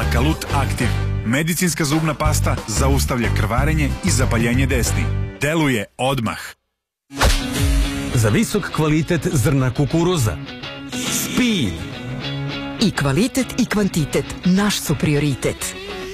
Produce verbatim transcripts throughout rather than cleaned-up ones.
Bakalut Aktiv. Medicinska zubna pasta zaustavlja krvarenje i zapaljenje desni. Deluje odmah. Za visok kvalitet zrna kukuruza. Speed. I kvalitet i kvantitet naš su prioritet.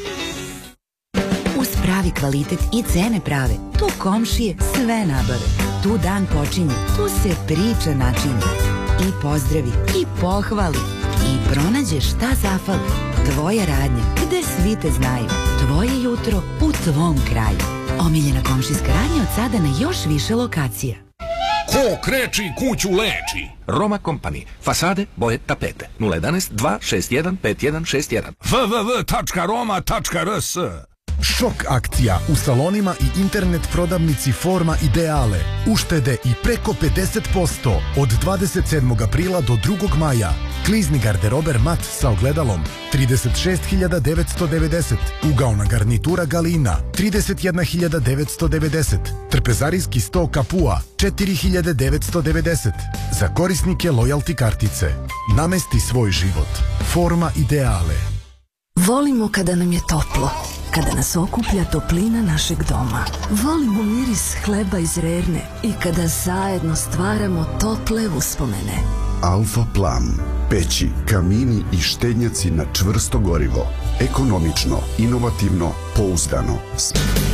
Uz pravi kvalitet i cene prave, tu komšije sve nabave. Tu dan počinje, tu se priča načinje. I pozdravi, i pohvali, i pronađeš šta zafali. Tvoja radnja, gde svi te znaju. Tvoje jutro u tvom kraju. Omiljena komšijska radnja od sada na još više lokacija. Ko kreči kuću leči. Roma Company. Fasade, boje, tapete. nula jedan dva šest jedan pet jedan šest jedan. w w w tačka roma tačka r s. Šok akcija u salonima i internet prodavnici Forma Ideale. Uštede i preko pedeset posto od dvadeset sedmog aprila do drugog maja. Klizni garderober mat sa ogledalom trideset šest hiljada devetsto devedeset. Ugaona garnitura Galina trideset jedna hiljada devetsto devedeset. Trpezarijski sto Kapua četiri hiljade devetsto devedeset. Za korisnike lojalti kartice. Namesti svoj život. Forma Ideale. Volimo kada nam je toplo, kada nas okuplja toplina našeg doma. Volimo miris hleba iz Rerne i kada zajedno stvaramo tople uspomene. Alfa Plan. Peći, kamini i štednjaci na čvrsto gorivo. Ekonomično, inovativno, pouzdano.